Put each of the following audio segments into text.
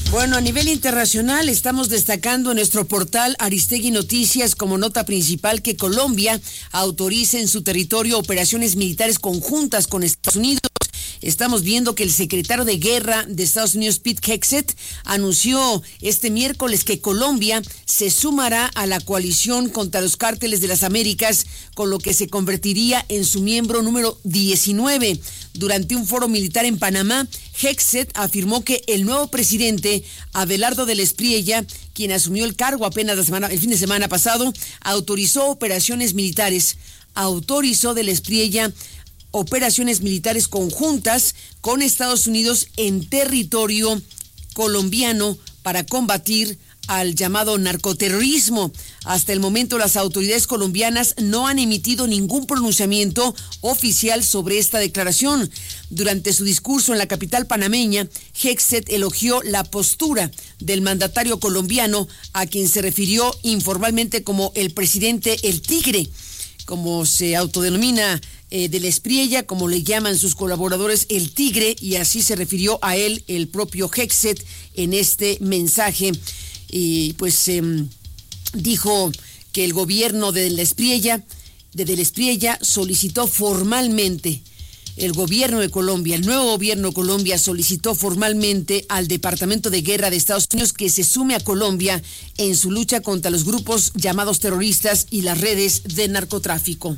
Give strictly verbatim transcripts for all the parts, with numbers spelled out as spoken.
Bueno, a nivel internacional estamos destacando en nuestro portal Aristegui Noticias como nota principal que Colombia autoriza en su territorio operaciones militares conjuntas con Estados Unidos. Estamos viendo que el secretario de Guerra de Estados Unidos, Pete Hegseth, anunció este miércoles que Colombia se sumará a la coalición contra los cárteles de las Américas, con lo que se convertiría en su miembro número diecinueve. Durante un foro militar en Panamá, Hegseth afirmó que el nuevo presidente, Abelardo del Espriella, quien asumió el cargo apenas la semana, el fin de semana pasado, autorizó operaciones militares, autorizó del Espriella operaciones militares conjuntas con Estados Unidos en territorio colombiano para combatir al llamado narcoterrorismo. Hasta el momento las autoridades colombianas no han emitido ningún pronunciamiento oficial sobre esta declaración. Durante su discurso en la capital panameña, Hegseth elogió la postura del mandatario colombiano, a quien se refirió informalmente como el presidente El Tigre, como se autodenomina eh, del Espriella, como le llaman sus colaboradores El Tigre, y así se refirió a él el propio Hegseth en este mensaje. Y pues eh, dijo que el gobierno de del Espriella, de del Espriella solicitó formalmente, el gobierno de Colombia, el nuevo gobierno de Colombia solicitó formalmente al Departamento de Guerra de Estados Unidos que se sume a Colombia en su lucha contra los grupos llamados terroristas y las redes de narcotráfico.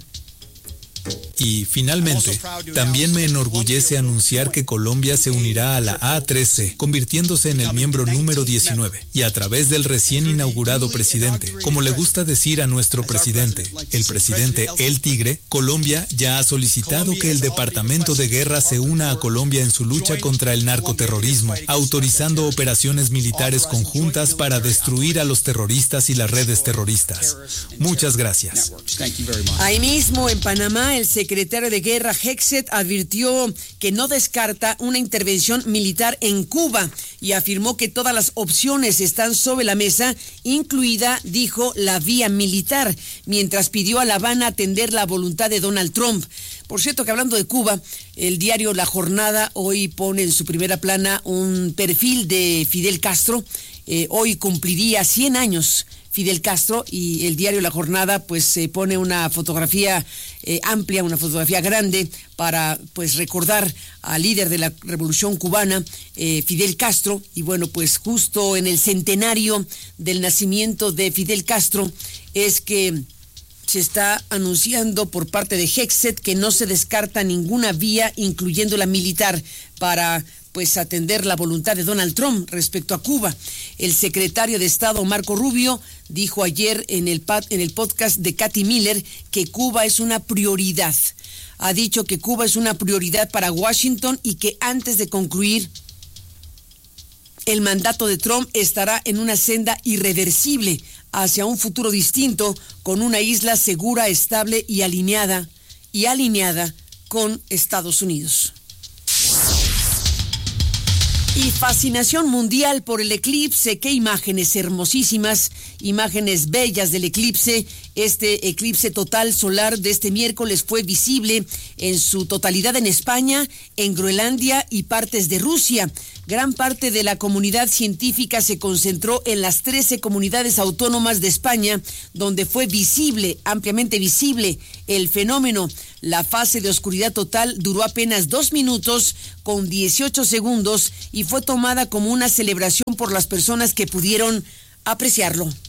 Y finalmente, también me enorgullece anunciar que Colombia se unirá a la A trece, convirtiéndose en el miembro número diecinueve, y a través del recién inaugurado presidente. Como le gusta decir a nuestro presidente, el presidente El Tigre, Colombia ya ha solicitado que el Departamento de Guerra se una a Colombia en su lucha contra el narcoterrorismo, autorizando operaciones militares conjuntas para destruir a los terroristas y las redes terroristas. Muchas gracias. Ahí mismo, en Panamá, el secretario de Guerra Hegseth advirtió que no descarta una intervención militar en Cuba y afirmó que todas las opciones están sobre la mesa, incluida, dijo, la vía militar, mientras pidió a La Habana atender la voluntad de Donald Trump. Por cierto, que hablando de Cuba, el diario La Jornada hoy pone en su primera plana un perfil de Fidel Castro. Eh, hoy cumpliría cien años Fidel Castro, y el diario La Jornada pues se eh, pone una fotografía eh, amplia, una fotografía grande para pues recordar al líder de la Revolución Cubana, eh, Fidel Castro. Y bueno, pues justo en el centenario del nacimiento de Fidel Castro es que se está anunciando por parte de Hegseth que no se descarta ninguna vía, incluyendo la militar, para pues atender la voluntad de Donald Trump respecto a Cuba. El secretario de Estado Marco Rubio dijo ayer en el, en el podcast de Katy Miller que Cuba es una prioridad. Ha dicho que Cuba es una prioridad para Washington y que antes de concluir el mandato de Trump estará en una senda irreversible hacia un futuro distinto, con una isla segura, estable y alineada, y alineada con Estados Unidos. Y fascinación mundial por el eclipse. Qué imágenes hermosísimas, imágenes bellas del eclipse. Este eclipse total solar de este miércoles fue visible en su totalidad en España, en Groenlandia y partes de Rusia. Gran parte de la comunidad científica se concentró en las trece comunidades autónomas de España, donde fue visible, ampliamente visible, el fenómeno. La fase de oscuridad total duró apenas dos minutos con dieciocho segundos y fue tomada como una celebración por las personas que pudieron apreciarlo.